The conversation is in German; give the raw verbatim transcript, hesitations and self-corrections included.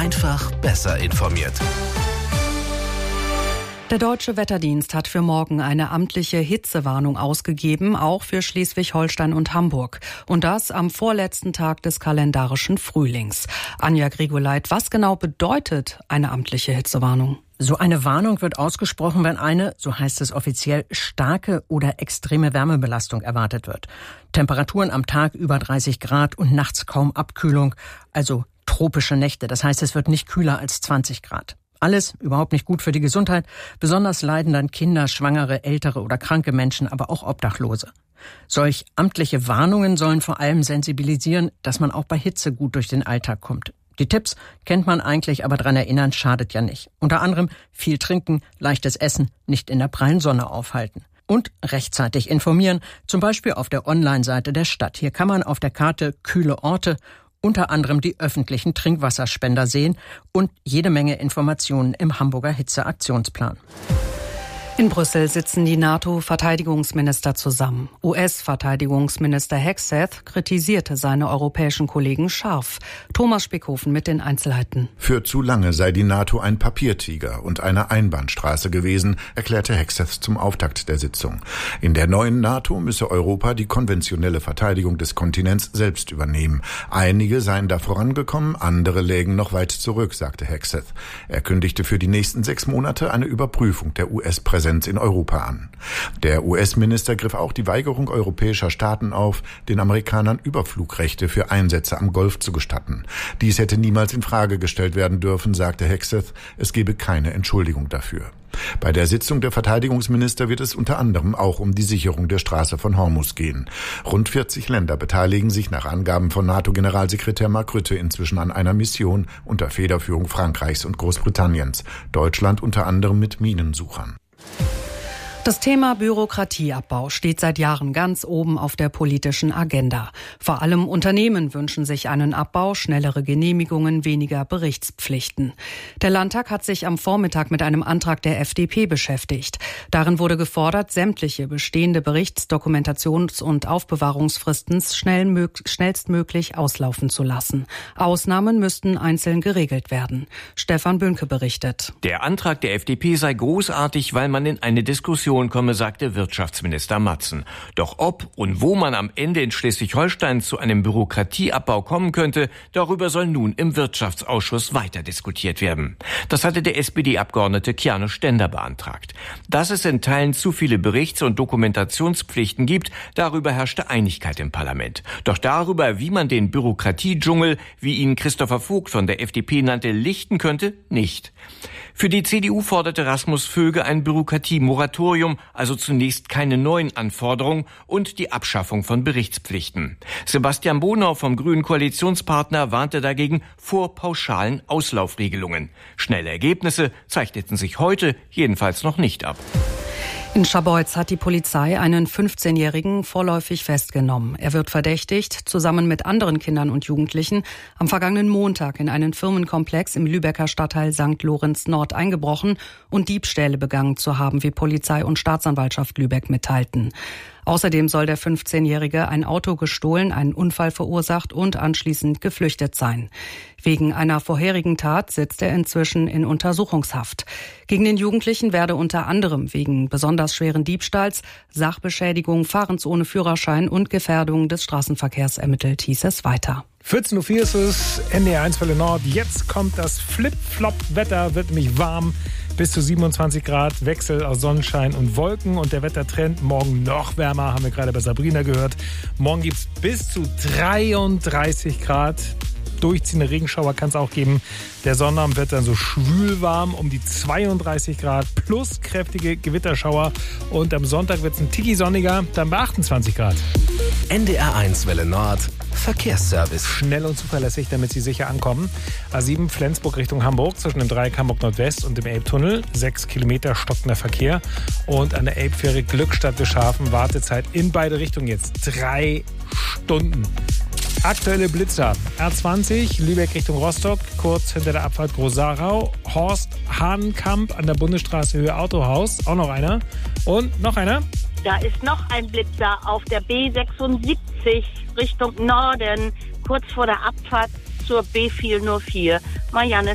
einfach besser informiert. Der Deutsche Wetterdienst hat für morgen eine amtliche Hitzewarnung ausgegeben, auch für Schleswig-Holstein und Hamburg. Und das am vorletzten Tag des kalendarischen Frühlings. Anja Grigoleit, was genau bedeutet eine amtliche Hitzewarnung? So eine Warnung wird ausgesprochen, wenn eine, so heißt es offiziell, starke oder extreme Wärmebelastung erwartet wird. Temperaturen am Tag über dreißig Grad und nachts kaum Abkühlung, also tropische Nächte. Das heißt, es wird nicht kühler als zwanzig Grad. Alles überhaupt nicht gut für die Gesundheit. Besonders leiden dann Kinder, Schwangere, ältere oder kranke Menschen, aber auch Obdachlose. Solch amtliche Warnungen sollen vor allem sensibilisieren, dass man auch bei Hitze gut durch den Alltag kommt. Die Tipps kennt man eigentlich, aber dran erinnern schadet ja nicht. Unter anderem viel trinken, leichtes Essen, nicht in der prallen Sonne aufhalten. Und rechtzeitig informieren, zum Beispiel auf der Online-Seite der Stadt. Hier kann man auf der Karte kühle Orte, unter anderem die öffentlichen Trinkwasserspender sehen und jede Menge Informationen im Hamburger Hitzeaktionsplan. In Brüssel sitzen die NATO-Verteidigungsminister zusammen. U S-Verteidigungsminister Hegseth kritisierte seine europäischen Kollegen scharf. Thomas Spickhofen mit den Einzelheiten. Für zu lange sei die NATO ein Papiertiger und eine Einbahnstraße gewesen, erklärte Hegseth zum Auftakt der Sitzung. In der neuen NATO müsse Europa die konventionelle Verteidigung des Kontinents selbst übernehmen. Einige seien da vorangekommen, andere lägen noch weit zurück, sagte Hegseth. Er kündigte für die nächsten sechs Monate eine Überprüfung der U S-Präsenz in Europa an. Der U S-Minister griff auch die Weigerung europäischer Staaten auf, den Amerikanern Überflugrechte für Einsätze am Golf zu gestatten. Dies hätte niemals in Frage gestellt werden dürfen, sagte Hegseth. Es gebe keine Entschuldigung dafür. Bei der Sitzung der Verteidigungsminister wird es unter anderem auch um die Sicherung der Straße von Hormuz gehen. Rund vierzig Länder beteiligen sich nach Angaben von NATO-Generalsekretär Mark Rutte inzwischen an einer Mission unter Federführung Frankreichs und Großbritanniens. Deutschland unter anderem mit Minensuchern. Das Thema Bürokratieabbau steht seit Jahren ganz oben auf der politischen Agenda. Vor allem Unternehmen wünschen sich einen Abbau, schnellere Genehmigungen, weniger Berichtspflichten. Der Landtag hat sich am Vormittag mit einem Antrag der F D P beschäftigt. Darin wurde gefordert, sämtliche bestehende Berichts-, Dokumentations- und Aufbewahrungsfristen schnell, schnellstmöglich auslaufen zu lassen. Ausnahmen müssten einzeln geregelt werden. Stefan Bünke berichtet. Der Antrag der F D P sei großartig, weil man in eine Diskussion komme, sagte Wirtschaftsminister Matzen. Doch ob und wo man am Ende in Schleswig-Holstein zu einem Bürokratieabbau kommen könnte, darüber soll nun im Wirtschaftsausschuss weiter diskutiert werden. Das hatte der S P D-Abgeordnete Kiane Stender beantragt. Dass es in Teilen zu viele Berichts- und Dokumentationspflichten gibt, darüber herrschte Einigkeit im Parlament. Doch darüber, wie man den Bürokratiedschungel, wie ihn Christopher Vogt von der F D P nannte, lichten könnte, nicht. Für die C D U forderte Rasmus Vöge ein Bürokratiemoratorium, also zunächst keine neuen Anforderungen und die Abschaffung von Berichtspflichten. Sebastian Bonau vom grünen Koalitionspartner warnte dagegen vor pauschalen Auslaufregelungen. Schnelle Ergebnisse zeichneten sich heute jedenfalls noch nicht ab. In Scharbeutz hat die Polizei einen fünfzehnjährigen vorläufig festgenommen. Er wird verdächtigt, zusammen mit anderen Kindern und Jugendlichen am vergangenen Montag in einen Firmenkomplex im Lübecker Stadtteil Sankt Lorenz Nord eingebrochen und Diebstähle begangen zu haben, wie Polizei und Staatsanwaltschaft Lübeck mitteilten. Außerdem soll der fünfzehnjährige ein Auto gestohlen, einen Unfall verursacht und anschließend geflüchtet sein. Wegen einer vorherigen Tat sitzt er inzwischen in Untersuchungshaft. Gegen den Jugendlichen werde unter anderem wegen besonders schweren Diebstahls, Sachbeschädigung, Fahrens ohne Führerschein und Gefährdung des Straßenverkehrs ermittelt, hieß es weiter. vierzehn Uhr vier ist es, N D R eins Welle Nord. Jetzt kommt das Flip-Flop-Wetter, wird nämlich warm. Bis zu siebenundzwanzig Grad, Wechsel aus Sonnenschein und Wolken. Und der Wettertrend morgen noch wärmer, haben wir gerade bei Sabrina gehört. Morgen gibt es bis zu dreiunddreißig Grad. Durchziehende Regenschauer kann es auch geben. Der Sonnabend wird dann so schwül warm, um die zweiunddreißig Grad plus kräftige Gewitterschauer. Und am Sonntag wird es ein Tiki sonniger, dann bei achtundzwanzig Grad. N D R eins Welle Nord, Verkehrsservice. Schnell und zuverlässig, damit Sie sicher ankommen. A sieben Flensburg Richtung Hamburg, zwischen dem Dreieck Hamburg Nordwest und dem Elbtunnel. Sechs Kilometer stockender Verkehr. Und an der Elbfähre Glückstadt-Wischhafen Wartezeit in beide Richtungen jetzt drei Stunden. Aktuelle Blitzer. R zwanzig, Lübeck Richtung Rostock, kurz hinter der Abfahrt Großarau. Horst Hahnkamp an der Bundesstraße Höhe Autohaus. Auch noch einer. Und noch einer. Da ist noch ein Blitzer auf der B sechsundsiebzig Richtung Norden, kurz vor der Abfahrt zur B vierhundertvier. Marianne